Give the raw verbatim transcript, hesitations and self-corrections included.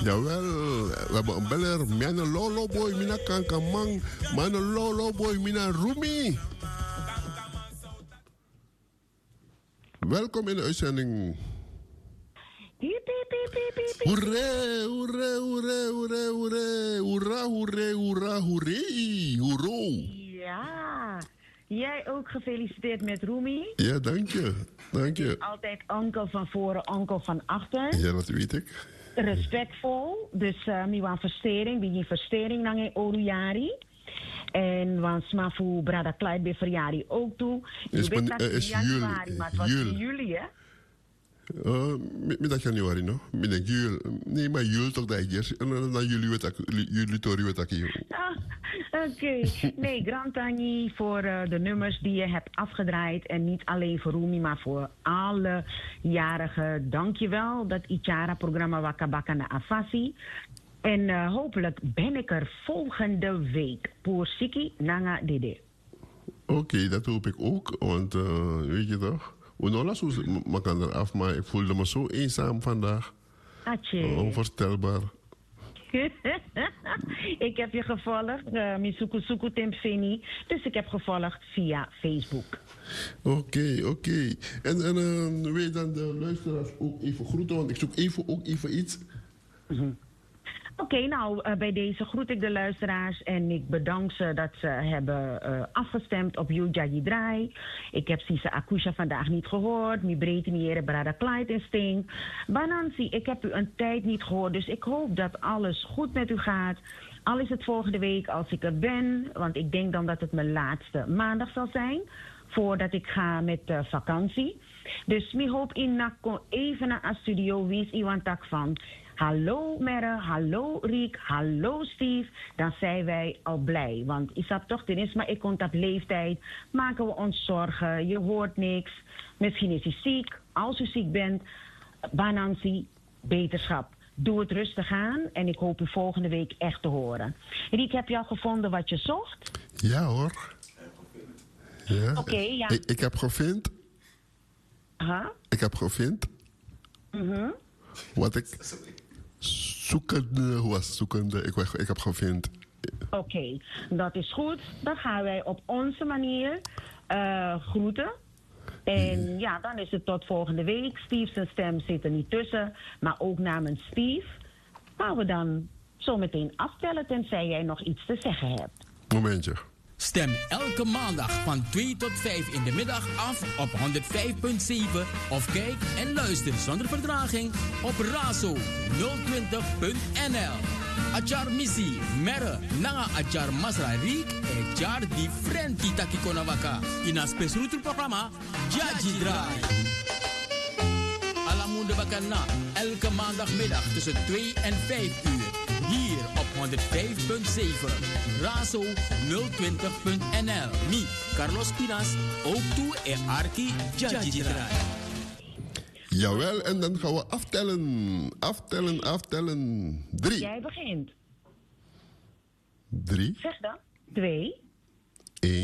Jawel, we hebben een beller. Mijn lolo boy, mina kankamang. Mijn lolo boy, mina Rumi. Welkom in de uitzending. Hoeré, hoeré, hoeré, hoeré, hoeré. Hoera, hoeré, hoera, hoeré. Hoero. Ja, jij ook gefeliciteerd met Rumi. Ja, dank je. Dank je. Altijd onkel van voren, onkel van achter. Ja, dat weet ik. Respectvol. Dus uh, mi wan verstering, wie die verstering nang in Orujari. En wan smafu brada Clyde bij verjari ook toe. Je is weet dat het is januari, maar het was jul. in juli, hè? Uh, middag januari, no? Middag jul. Nee, maar jul toch dat je. En dan jullie weet ik, jullie tori weet ik. Ah, oké. Okay. Nee, Grand Tani voor uh, de nummers die je hebt afgedraaid. En niet alleen voor Rumi, maar voor alle jarigen. Dankjewel dat Ichara-programma Wakabaka na Afasi. En uh, hopelijk ben ik er volgende week. Voor Siki Nanga Dede. Oké, okay, dat hoop ik ook. Want uh, weet je toch? Unola me kan eraf, maar ik voelde me zo eenzaam vandaag. Atje. Onvoorstelbaar. Ik heb je gevolgd, uh, Misuku Suku Tempfeni. Dus ik heb gevolgd via Facebook. Oké, okay, oké. Okay. En, en uh, wil je dan de luisteraars ook even groeten? Want ik zoek even, ook even iets. Mm-hmm. Oké, okay, nou, uh, bij deze groet ik de luisteraars en ik bedank ze dat ze hebben uh, afgestemd op Yujaji Draai. Ik heb Sisa Akusha vandaag niet gehoord. Mi breedte mi Brada Clyde en Sting. Banansi, ik heb u een tijd niet gehoord, dus ik hoop dat alles goed met u gaat. Al is het volgende week als ik er ben, want ik denk dan dat het mijn laatste maandag zal zijn, voordat ik ga met uh, vakantie. Dus mi hoop in Nakko even naar de studio, wie is iemand tak van. Hallo Merre, hallo Riek, hallo Steve. Dan zijn wij al blij. Want Isap toch, ten is maar ik komt op leeftijd. Maken we ons zorgen, je hoort niks. Misschien is hij ziek. Als u ziek bent, Banansi, beterschap. Doe het rustig aan en ik hoop u volgende week echt te horen. Riek, heb je al gevonden wat je zocht? Ja hoor. Ja. Oké, okay, ja. Ik, ik heb gevonden. Huh? Ik heb gevonden. Mm-hmm. Wat ik zoekende was. Zoekende, ik, ik heb gevonden. Oké, okay, dat is goed. Dan gaan wij op onze manier uh, groeten. En ja. ja, dan is het tot volgende week. Steve zijn stem zit er niet tussen. Maar ook namens Steve gaan we dan zo meteen aftellen, tenzij jij nog iets te zeggen hebt. Momentje. Stem elke maandag van twee tot vijf in de middag af op honderd vijf komma zeven of kijk en luister zonder vertraging op razo nul twintig punt n l. Achar Missy, Merre, Nanga Achar Masra Riek, Achar di Frenti Takikonawaka. In een speciaal programma, Jaji Draai. Alamunde Bakana, elke maandagmiddag tussen twee en vijf uur. Hier op honderd vijf komma zeven, razo nul twintig punt n l. Mi, Carlos Pinas, ook toe en Arki Jaji Draai. Jawel, en dan gaan we aftellen. Aftellen, aftellen. Drie. Jij begint. Drie. Zeg dan. Twee.